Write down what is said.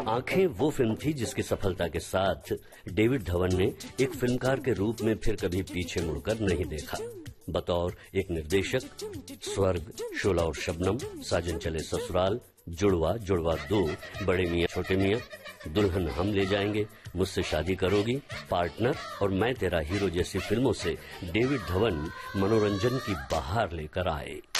आंखें वो फिल्म थी जिसकी सफलता के साथ डेविड धवन ने एक फिल्मकार के रूप में फिर कभी पीछे मुड़कर नहीं देखा। बतौर एक निर्देशक स्वर्ग, शोला और शबनम, साजन चले ससुराल, जुड़वा, जुड़वा 2, बड़े मियां छोटे मियां, दुल्हन हम ले जाएंगे, मुझसे शादी करोगी, पार्टनर और मैं तेरा हीरो जैसी फिल्मों से डेविड धवन मनोरंजन की बहार लेकर आए।